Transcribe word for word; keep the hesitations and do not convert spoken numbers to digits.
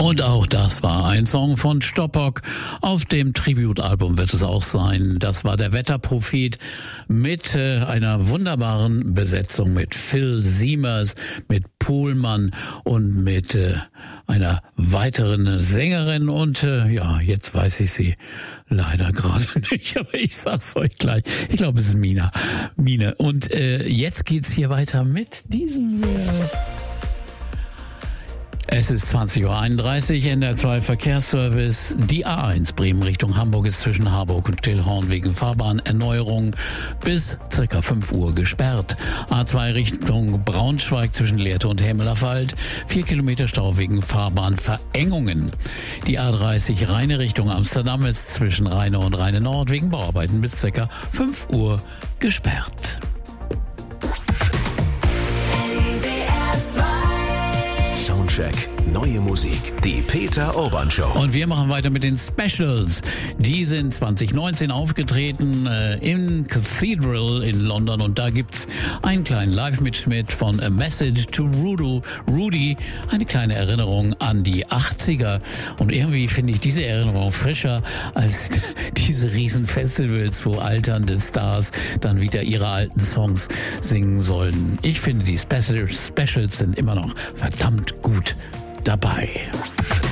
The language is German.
Und auch das war ein Song von Stoppock. Auf dem Tributalbum wird es auch sein. Das war der Wetterprophet mit äh, einer wunderbaren Besetzung mit Phil Siemers, mit Pohlmann und mit äh, einer weiteren Sängerin. Und äh, ja, jetzt weiß ich sie leider gerade nicht, aber ich sag's euch gleich. Ich glaube, es ist Mina. Mina. Und äh, jetzt geht's hier weiter mit diesem... Äh Es ist zwanzig Uhr einunddreißig, N D R zwei Verkehrsservice. Die A eins Bremen Richtung Hamburg ist zwischen Harburg und Stillhorn wegen Fahrbahnerneuerung bis circa fünf Uhr gesperrt. A zwei Richtung Braunschweig zwischen Lehrte und Hämelerwald. Vier Kilometer Stau wegen Fahrbahnverengungen. Die A dreißig Rheine Richtung Amsterdam ist zwischen Rheine und Rheine Nord wegen Bauarbeiten bis circa fünf Uhr gesperrt. Soundcheck. Neue Musik. Die Peter Urban Show. Und wir machen weiter mit den Specials. Die sind zwanzig neunzehn aufgetreten äh, im Cathedral in London und da gibt's einen kleinen Live-Mitschnitt von A Message to Rudo, Rudy. Eine kleine Erinnerung an die achtziger. Und irgendwie finde ich diese Erinnerung frischer als diese riesen Festivals, wo alternde Stars dann wieder ihre alten Songs singen sollen. Ich finde, die Specials sind immer noch verdammt gut dabei.